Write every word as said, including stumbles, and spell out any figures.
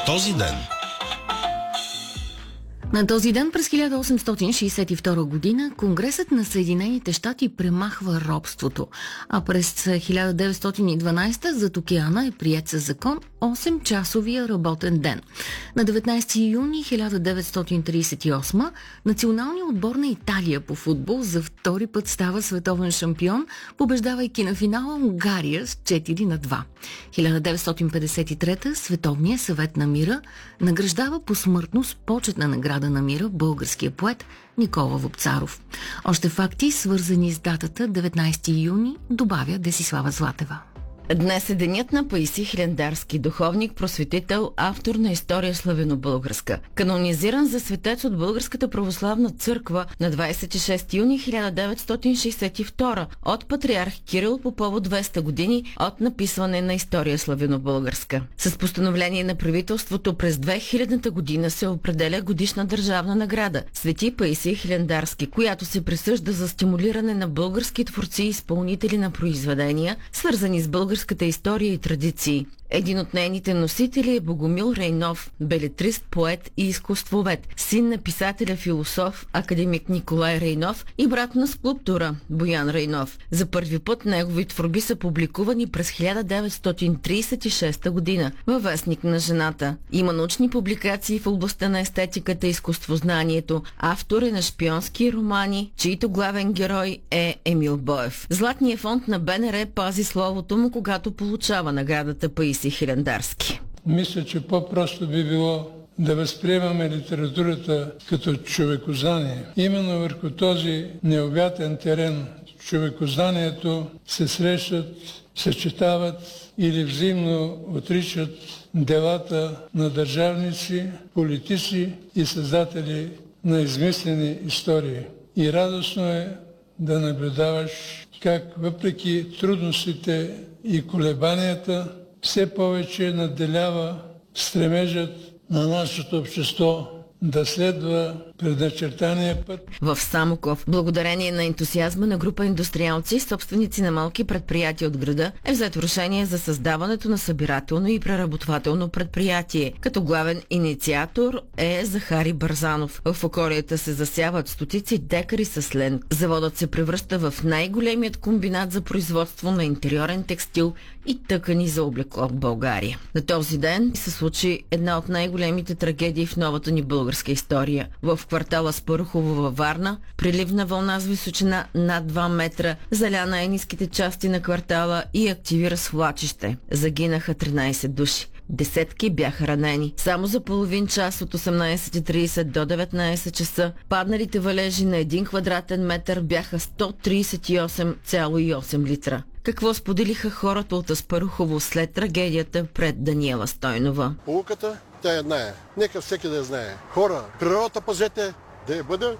този ден. На този ден през хиляда осемстотин шейсет и втора година Конгресът на Съединените щати премахва робството, а през хиляда деветстотин и дванадесета зад океана е приет със закон осем-часовия работен ден. На деветнадесети юни хиляда деветстотин тридесет и осма националният отбор на Италия по футбол за втори път става световен шампион, побеждавайки на финала Унгария с четири на два. хиляда деветстотин петдесет и трета Световният съвет на мира награждава посмъртно с почетна награда на мира българския поет Никола Вапцаров. Още факти, свързани с датата деветнадесети юни, добавя Десислава Златева. Днес е денят на Паисий Хилендарски, духовник, просветител, автор на история славянобългарска. Канонизиран за светец от Българската православна църква на двадесет и шести юни хиляда деветстотин шейсет и втора от патриарх Кирил по повод двеста години от написване на история славянобългарска. С постановление на правителството през две хилядната година се определя годишна държавна награда Свети Паисий Хилендарски, която се присъжда за стимулиране на български творци и изпълнители на произведения, свързани с българската история и традиции. Един от нейните носители е Богомил Рейнов, белетрист, поет и изкуствовед, син на писателя-философ, академик Николай Рейнов и брат на скулптора Боян Рейнов. За първи път негови творби са публикувани през хиляда деветстотин тридесет и шеста година във Вестник на жената. Има научни публикации в областта на естетиката и изкуствознанието. Автор е на шпионски романи, чийто главен герой е Емил Боев. Златният фонд на Б Н Р пази словото му, когато получава наградата Паисий Хилендарски. Мисля, че по-просто би било да възприемаме литературата като човекознание. Именно върху този необятен терен човекознанието се срещат, съчетават или взаимно отричат делата на държавници, политици и създатели на измислени истории. И радостно е да наблюдаваш как въпреки трудностите и колебанията все повече надделява стремежът на нашето общество да следва предначертания път. В Самоков, благодарение на ентусиазма на група индустриалци, собственици на малки предприятия от града, е взето решение за създаването на събирателно и преработвателно предприятие. Като главен инициатор е Захари Бързанов. В околията се засяват стотици декари с лен. Заводът се превръща в най-големият комбинат за производство на интериорен текстил и тъкани за облекло в България. На този ден се случи една от най-големите трагедии в новата ни българска история. В квартала Спарухово във Варна приливна вълна с височина над два метра заля най-ниските части на квартала и активира свлачище. Загинаха тринадесет души. Десетки бяха ранени. Само за половин час от осемнадесет и тридесет до деветнадесет часа падналите валежи на един квадратен метър бяха сто тридесет и осем цяло и осем литра. Какво споделиха хората от Аспарухово след трагедията пред Даниела Стойнова? Полуката, тя една е. Нека всеки да я знае. Хора, природата пазете, да я бъде